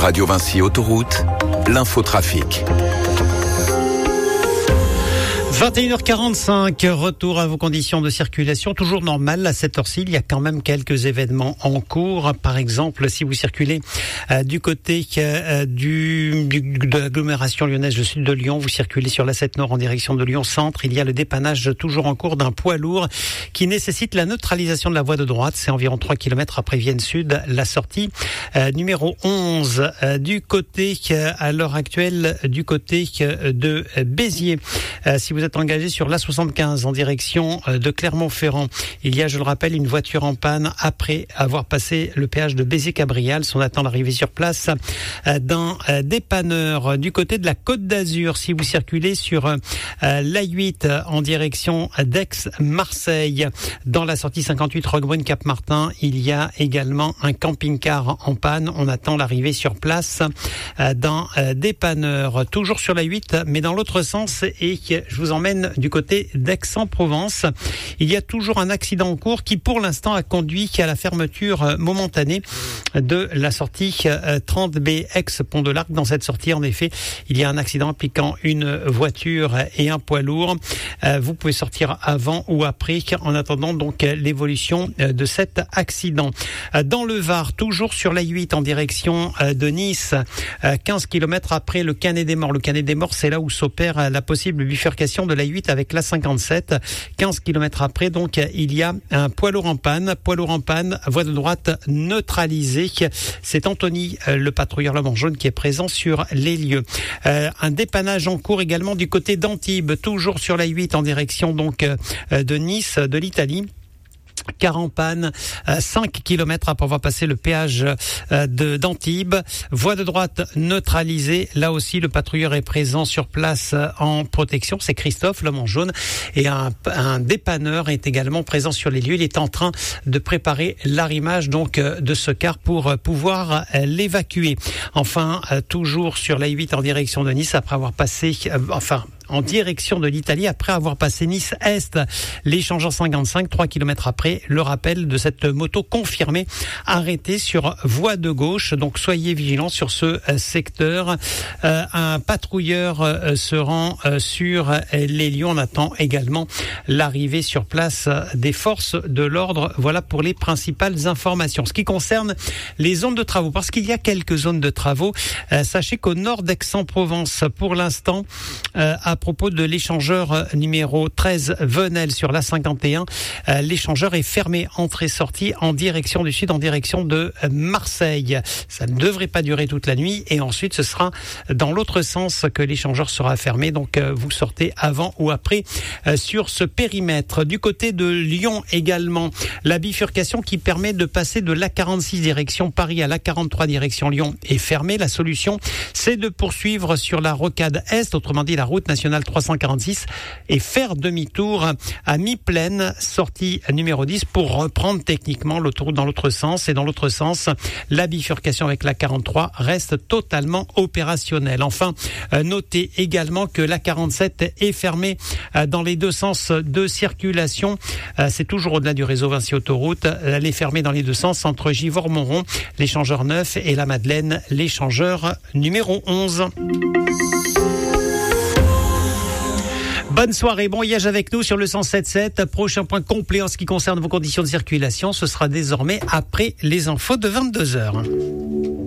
Radio Vinci Autoroute, l'infotrafic. 21h45, retour à vos conditions de circulation, toujours normales à cette heure-ci. Il y a quand même quelques événements en cours. Par exemple, si vous circulez du côté de l'agglomération lyonnaise, le sud de Lyon, vous circulez sur l'A7 Nord en direction de Lyon Centre. Il y a le dépannage toujours en cours d'un poids lourd qui nécessite la neutralisation de la voie de droite. C'est environ 3 km après Vienne Sud, la sortie numéro 11. Du côté, à l'heure actuelle, du côté de Béziers. Si vous êtes engagé sur l'A75 en direction de Clermont-Ferrand, il y a, je le rappelle, une voiture en panne après avoir passé le péage de Béziers-Cabrial. On attend l'arrivée sur place d'un dépanneur. Du côté de la Côte d'Azur, si vous circulez sur l'A8 en direction d'Aix-Marseille, dans la sortie 58 Roquebrune-Cap-Martin, il y a également un camping-car en panne. On attend l'arrivée sur place d'un dépanneur. Toujours sur l'A8, mais dans l'autre sens, et je vous emmène du côté d'Aix-en-Provence. Il y a toujours un accident en cours qui, pour l'instant, a conduit à la fermeture momentanée de la sortie 30B ex-Pont de l'Arc. Dans cette sortie, en effet, il y a un accident impliquant une voiture et un poids lourd. Vous pouvez sortir avant ou après, en attendant donc l'évolution de cet accident. Dans le Var, toujours sur l'A8 en direction de Nice, 15 km après le Canet des Morts. Le Canet des Morts, c'est là où s'opère la possible bifurcation de l'A8 avec l'A57. 15 km après, donc, il y a un poids lourd en panne, voie de droite neutralisée. C'est Anthony, le patrouilleur Lamant Jaune, qui est présent sur les lieux. Un dépannage en cours également du côté d'Antibes, toujours sur l'A8 en direction donc de Nice, de l'Italie. Car en panne, 5 km après avoir passé le péage d'Antibes. Voie de droite neutralisée. Là aussi, le patrouilleur est présent sur place en protection. C'est Christophe, l'homme en jaune. Et un dépanneur est également présent sur les lieux. Il est en train de préparer l'arrimage donc de ce car pour pouvoir l'évacuer. Enfin, toujours sur l'A8 en direction de Nice, après avoir passé... en direction de l'Italie, après avoir passé Nice-Est, l'échangeur 55, 3 km après, le rappel de cette moto confirmée, arrêtée sur voie de gauche. Donc soyez vigilants sur ce secteur. Un patrouilleur se rend sur les lieux. On attend également l'arrivée sur place des forces de l'ordre. Voilà pour les principales informations. Ce qui concerne les zones de travaux, parce qu'il y a quelques zones de travaux, sachez qu'au nord d'Aix-en-Provence, pour l'instant, à propos de l'échangeur numéro 13 Venelle sur l'A51, l'échangeur est fermé, entrée-sortie en direction du sud, en direction de Marseille. Ça ne devrait pas durer toute la nuit et ensuite ce sera dans l'autre sens que l'échangeur sera fermé. Donc vous sortez avant ou après sur ce périmètre. Du côté de Lyon également, la bifurcation qui permet de passer de l'A46 direction Paris à l'A43 direction Lyon est fermée. La solution, c'est de poursuivre sur la rocade Est, autrement dit la route nationale 346, et faire demi-tour à mi-plaine, sortie numéro 10, pour reprendre techniquement l'autoroute dans l'autre sens. Et dans l'autre sens, la bifurcation avec la 43 reste totalement opérationnelle. Enfin, notez également que la 47 est fermée dans les deux sens de circulation. C'est toujours au-delà du réseau Vinci Autoroute. Elle est fermée dans les deux sens entre Givors-Montron, l'échangeur 9, et la Madeleine, l'échangeur numéro 11. Bonne soirée, bon voyage avec nous sur le 107.7. Prochain point complet en ce qui concerne vos conditions de circulation, ce sera désormais après les infos de 22h.